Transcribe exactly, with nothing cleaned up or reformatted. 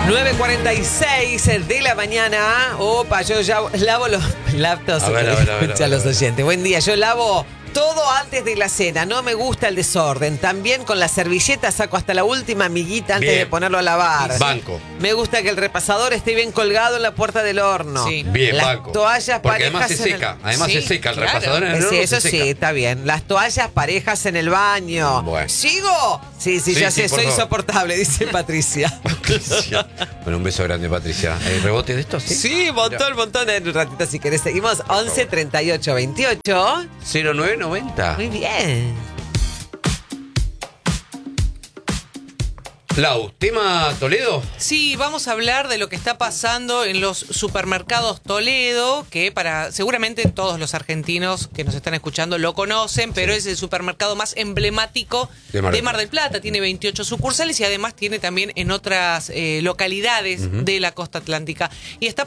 nueve cuarenta y seis de la mañana. Opa, yo ya lavo los laptops. A ver, a ver, a ver, Escucha a ver, los a ver. oyentes. Buen día, yo lavo todo antes de la cena. No me gusta el desorden. También con la servilleta saco hasta la última amiguita antes Bien. de ponerlo a lavar. Banco. Me gusta que el repasador esté bien colgado en la puerta del horno. Sí. Bien, Las banco. toallas Porque parejas además se en el- seca. Además Sí, se seca. El claro. repasador en el Sí, horno eso se sí, seca. está bien. Las toallas parejas en el baño. Bueno. ¿Sigo? Sí, sí, Sí, ya sí, sé, por soy favor. insoportable, dice Patricia. Patricia. Bueno, un beso grande, Patricia. ¿Hay rebote de esto? Sí. Sí, montón, montón. En un ratito, si querés, seguimos. once treinta y ocho veintiocho. cero nueve noventa. Muy bien. Lau, tema Toledo. Sí, vamos a hablar de lo que está pasando en los supermercados Toledo, que para seguramente todos los argentinos que nos están escuchando lo conocen, pero es el supermercado más emblemático De Mar del de Mar del Plata. Tiene veintiocho sucursales y además tiene también en otras eh, localidades Ujú. de la costa atlántica. Y está